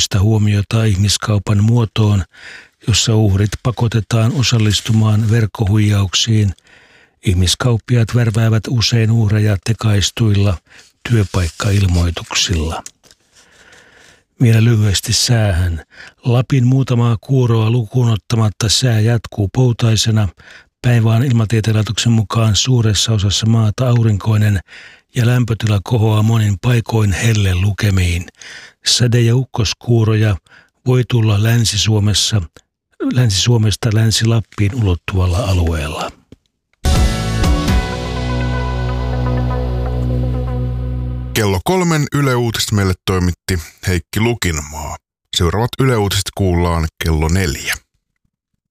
erityistä huomiota ihmiskaupan muotoon, jossa uhrit pakotetaan osallistumaan verkkohuijauksiin. Ihmiskauppiaat värväävät usein uhreja tekaistuilla työpaikkailmoituksilla. Vielä lyhyesti säähän. Lapin muutamaa kuuroa lukuun ottamatta sää jatkuu poutaisena. Päivä on Ilmatieteen laitoksen mukaan suuressa osassa maata aurinkoinen ja lämpötila kohoaa monin paikoin hellelukemiin. Säde- ja ukkoskuuroja voi tulla Länsi-Suomesta Länsi-Lappiin ulottuvalla alueella. Kello 3 Yle Uutiset meille toimitti Heikki Lukinmaa. Seuraavat Yle Uutiset kuullaan kello 4.